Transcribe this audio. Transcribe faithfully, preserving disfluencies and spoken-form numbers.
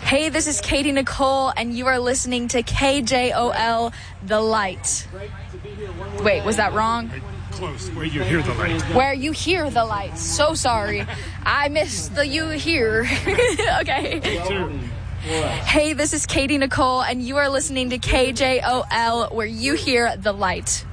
Hey, this is Katie Nicole, and you are listening to K J O L, The Light. Wait, was that wrong? Close, where you hear the light. Where you hear the light. So sorry. I missed the you hear. Okay. Hey, this is Katie Nicole, and you are listening to K J O L, where you hear the light.